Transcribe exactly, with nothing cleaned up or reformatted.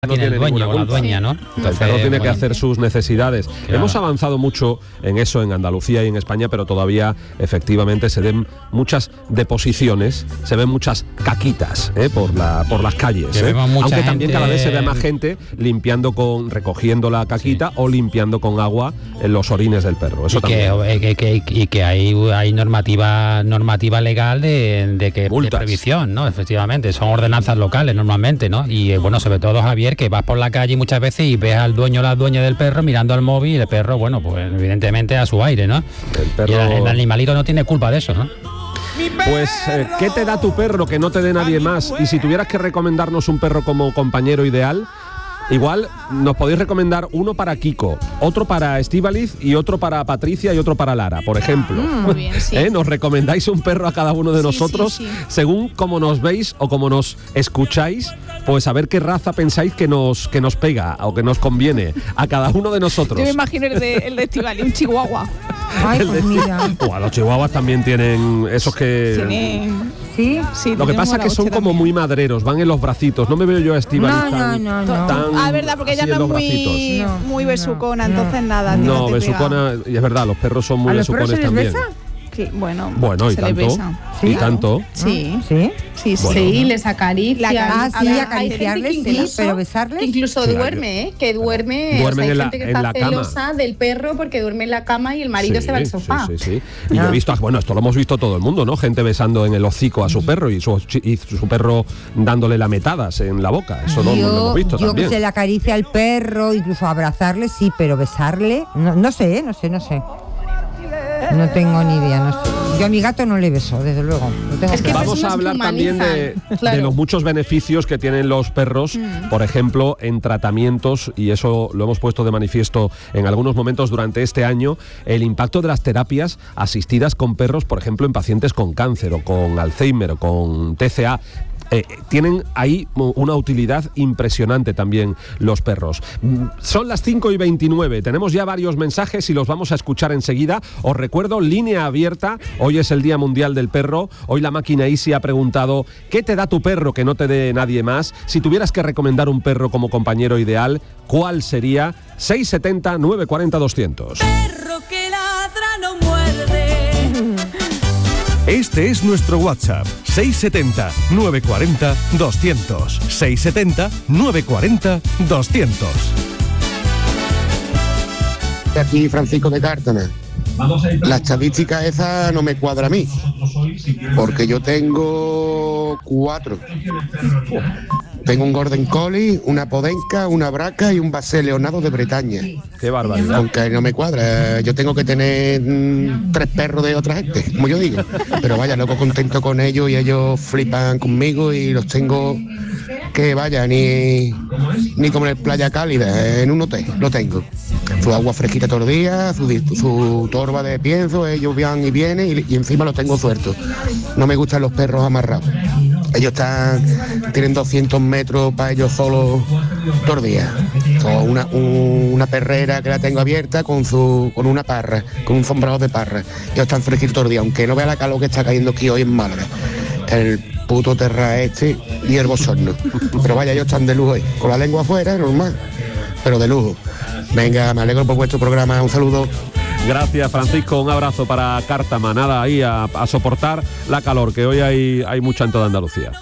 No tiene el tiene dueño o la dueña, ¿no? Entonces, el perro tiene bueno, que hacer sus necesidades. Claro. Hemos avanzado mucho en eso en Andalucía y en España, pero todavía efectivamente se ven muchas deposiciones, se ven muchas caquitas ¿eh? por la por las calles. ¿eh? Aunque gente... también cada vez se ve más gente limpiando con recogiendo la caquita sí. o limpiando con agua en los orines del perro. Eso y también. Que, que, que, y que hay hay normativa normativa legal de, de que de previsión, ¿no? Efectivamente, son ordenanzas locales normalmente, ¿no? Y bueno, sobre todo Javier, que vas por la calle muchas veces y ves al dueño o la dueña del perro mirando al móvil y el perro, bueno, pues evidentemente a su aire, ¿no? El perro... Y el, el animalito no tiene culpa de eso, ¿no? Pues, eh, ¿qué te da tu perro que no te dé nadie más? Y si tuvieras que recomendarnos un perro como compañero ideal, igual nos podéis recomendar uno para Kiko, otro para Estíbaliz y otro para Patricia y otro para Lara, por ejemplo. Mm, muy bien, sí. ¿Eh? Nos recomendáis un perro a cada uno de sí, nosotros, sí, sí. según cómo nos veis o cómo nos escucháis, pues a ver qué raza pensáis que nos, que nos pega o que nos conviene a cada uno de nosotros. Yo me imagino el de, el de Estíbaliz, un chihuahua. Ay, pues mira. O los chihuahuas también tienen esos que... Tienen... Sí, sí. Lo que pasa es que son como muy madereros, van en los bracitos. No me veo yo a Estíbaliz no, tan, no, no, no. tan Ah, verdad, porque ella no es muy, no, muy besucona, no, entonces nada. No, no besucona, y es verdad, los perros son muy ¿A los perros besucones se les también. besa? Sí, bueno, bueno, y se tanto, le besa. ¿Sí? y Claro. tanto. Sí, sí, sí, sí. Bueno. Sí, les acaricia. Ah, sí, Hay acariciarles, gente que incluso, pero besarles. que incluso Claro. duerme, ¿eh? Que duerme. Duermen o sea, hay en la- gente que en está la cama. celosa del perro porque duerme en la cama y el marido Sí, se va al sofá. Sí, sí, sí. Y No. yo he visto, bueno, esto lo hemos visto todo el mundo, ¿no? Gente besando en el hocico a su perro y su, y su perro dándole lametadas en la boca. Eso no, yo, lo hemos visto yo también. que se le acaricia al perro, incluso abrazarle, sí, pero besarle, no, no sé, ¿eh? no sé, no sé. No tengo ni idea, no sé. Yo a mi gato no le beso, desde luego. No tengo Es que Vamos personas a hablar que también de, humanizan, claro. de los muchos beneficios que tienen los perros, mm. por ejemplo, en tratamientos, y eso lo hemos puesto de manifiesto en algunos momentos durante este año, el impacto de las terapias asistidas con perros, por ejemplo, en pacientes con cáncer o con Alzheimer o con T C A. Eh, tienen ahí una utilidad impresionante también los perros. Son las cinco y veintinueve, tenemos ya varios mensajes y los vamos a escuchar enseguida. Os recuerdo, línea abierta, hoy es el Día Mundial del Perro, hoy la máquina Easy ha preguntado ¿qué te da tu perro que no te dé nadie más? Si tuvieras que recomendar un perro como compañero ideal, ¿cuál sería? seis setenta, nueve cuarenta, doscientos. Perro que ladra no muerde. Este es nuestro WhatsApp, seis setenta, nueve cuarenta, doscientos. seis setenta, nueve cuarenta, doscientos. Aquí Francisco de Cártana. La estadística esa no me cuadra a mí, porque yo tengo cuatro. Tengo un Golden Collie, una Podenca, una Braca y un Basset Leonardo de Bretaña. Qué barbaridad. Aunque no me cuadra, yo tengo que tener mm, tres perros de otra gente, como yo digo. Pero vaya, loco contento con ellos y ellos flipan conmigo y los tengo que vaya, ni, ni como en el Playa Cálida, en un hotel, lo tengo. Su agua fresquita todos los días, su, su torba de pienso, ellos van y vienen y, y encima los tengo sueltos. No me gustan los perros amarrados. Ellos están, tienen doscientos metros para ellos solos todos los días. O una, un, una perrera que la tengo abierta con su con una parra, con un sombrado de parra. Ellos están fresquitos todos los días, aunque no vea la calor que está cayendo aquí hoy en Málaga. El puto terra este y el bochorno. Pero vaya, ellos están de lujo hoy. Con la lengua afuera, normal, pero de lujo. Venga, me alegro por vuestro programa, un saludo. Gracias, Francisco, un abrazo para Cártama. Nada, ahí a, a soportar la calor, que hoy hay, hay mucha en toda Andalucía.